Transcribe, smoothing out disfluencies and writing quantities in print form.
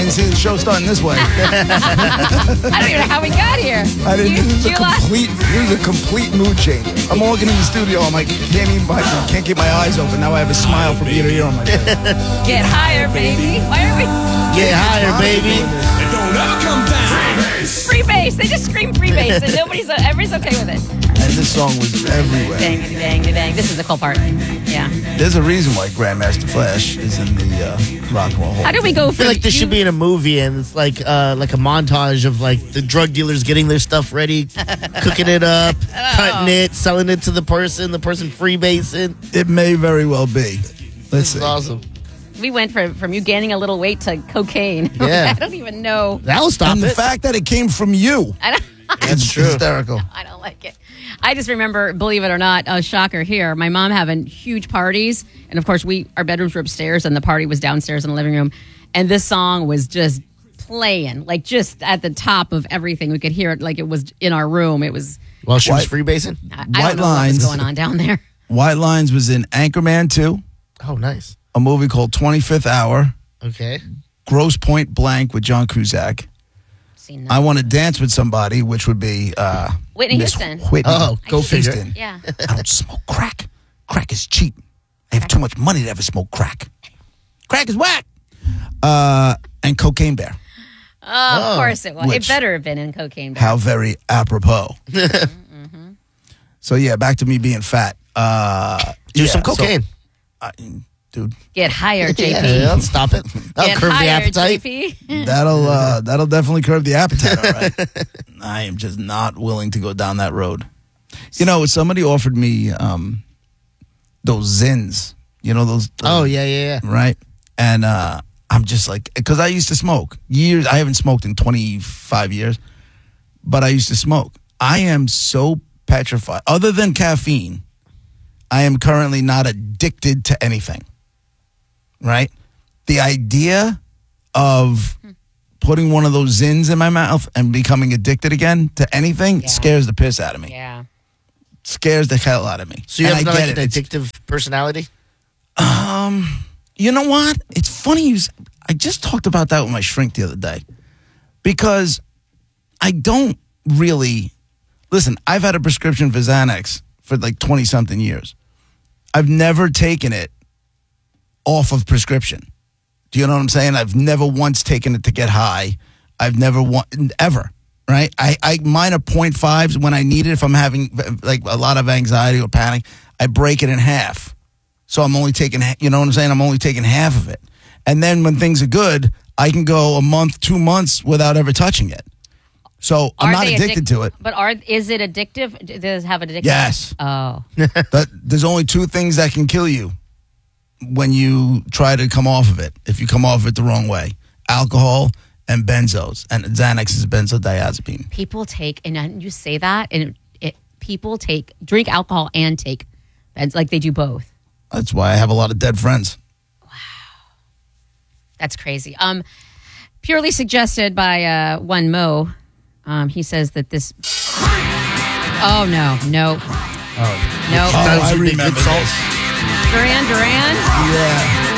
didn't see the show starting this way. I don't even know how we got here. I didn't. It was a complete mood change. I'm walking in the studio. I'm like, can't keep my eyes open. Now I have a smile from ear to ear on my face. Get higher, baby. Why are we? Get higher, baby. And don't ever come down. Free bass. They just scream free bass, and everybody's okay with it. And this song was everywhere. Dang, dang, dang. This is the cool part. Yeah. There's a reason why Grandmaster Flash is in the Rock and Roll Hall. How do we go I feel like this should be in a movie, and it's like a montage of like the drug dealers getting their stuff ready, cooking it up, cutting it, selling it to the person freebasing. It may very well be. Let's This see. is awesome. We went from you gaining a little weight to cocaine. Yeah. I don't even know. That'll stop And the it. fact that it came from you. That's true. Hysterical. I don't like it. I just remember, believe it or not, a shocker here. My mom having huge parties, and of course, our bedrooms were upstairs, and the party was downstairs in the living room. And this song was just playing, like just at the top of everything. We could hear it like it was in our room. It was. While she was White- freebasing. I White don't know what Lines. was going on down there. White Lines was in Anchorman 2, Oh, nice. a movie called 25th Hour, Okay. Grosse Point Blank with John Cusack. Seen I that. Want to Dance with Somebody, which would be Whitney Miss Houston. Whitney Oh, go figure. Houston. Yeah. I don't smoke crack. Crack is cheap. I have too much money to ever smoke crack. Crack is whack. And Cocaine Bear. Oh, of course it was. Which- It better have been in Cocaine Bear. How very apropos. So yeah, back to me being fat. Do yeah, some cocaine. Dude. Get higher, JP. Yeah, that'll stop it. That'll Get curb the higher, appetite. JP. That'll definitely curb the appetite. All right. I am just not willing to go down that road. You know, somebody offered me those Zins. You know those. Oh, yeah. Right. And I'm just like, because I used to smoke years. I haven't smoked in 25 years, but I used to smoke. I am so petrified. Other than caffeine, I am currently not addicted to anything. Right? The idea of putting one of those Zins in my mouth and becoming addicted again to anything scares the piss out of me. Yeah. Scares the hell out of me. So you And have I like get an it. addictive personality? You know what? It's funny. I just talked about that with my shrink the other day because I don't really listen. I've had a prescription for Xanax for like 20 something years. I've never taken it off of prescription. Do you know what I'm saying? I've never once taken it to get high. I've never ever. Right? I mine are 0.5s when I need it. If I'm having like a lot of anxiety or panic, I break it in half. So I'm only taking, you know what I'm saying? I'm only taking half of it. And then when things are good, I can go a month, 2 months without ever touching it. So I'm not addicted to it. But is it addictive? Does it have an addiction? Yes. Oh. But there's only two things that can kill you when you try to come off of it. If you come off it the wrong way. Alcohol and benzos. And Xanax is benzodiazepine. People take, and you say that, and people drink alcohol and take benzos, like they do both. That's why I have a lot of dead friends. That's crazy. Purely suggested by one Mo. He says that this. Oh no! Oh, No. I remember Good salt. this. Duran. Yeah.